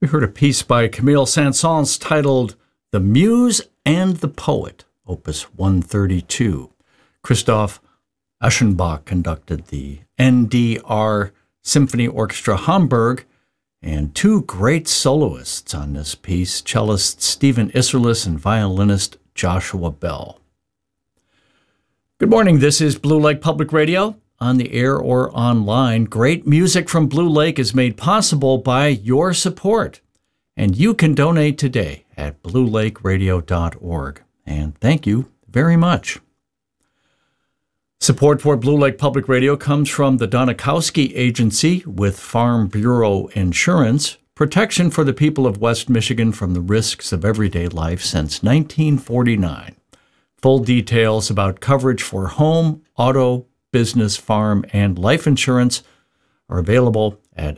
We heard a piece by Camille Saint-Saëns titled The Muse and the Poet, Opus 132. Christoph Eschenbach conducted the NDR Symphony Orchestra Hamburg, and two great soloists on this piece, cellist Stephen Isserlis and violinist Joshua Bell. Good morning, this is Blue Lake Public Radio. On the air or online, great music from Blue Lake is made possible by your support. And you can donate today at bluelakeradio.org. And thank you very much. Support for Blue Lake Public Radio comes from the Donikowski Agency with Farm Bureau Insurance, protection for the people of West Michigan from the risks of everyday life since 1949. Full details about coverage for home, auto, business, farm, and life insurance are available at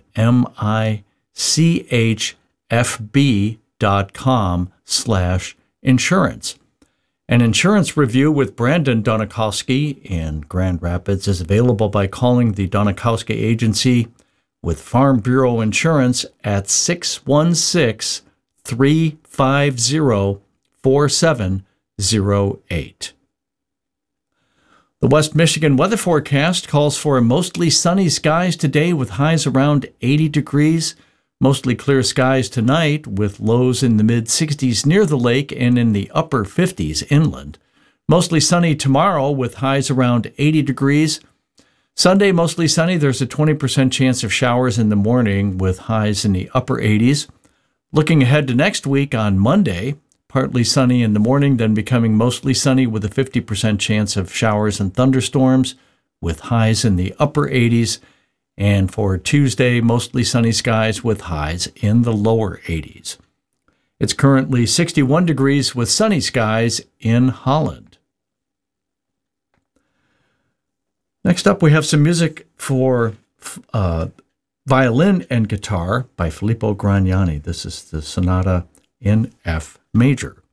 michfb.com/insurance. An insurance review with Brandon Donikowski in Grand Rapids is available by calling the Donikowski Agency with Farm Bureau Insurance at 616-350-4708. The West Michigan weather forecast calls for mostly sunny skies today with highs around 80 degrees. Mostly clear skies tonight with lows in the mid-60s near the lake and in the upper 50s inland. Mostly sunny tomorrow with highs around 80 degrees. Sunday, mostly sunny. There's a 20% chance of showers in the morning with highs in the upper 80s. Looking ahead to next week on Monday, partly sunny in the morning, then becoming mostly sunny with a 50% chance of showers and thunderstorms with highs in the upper 80s. And for Tuesday, mostly sunny skies with highs in the lower 80s. It's currently 61 degrees with sunny skies in Holland. Next up, we have some music for violin and guitar by Filippo Gragnani. This is the Sonata in F major.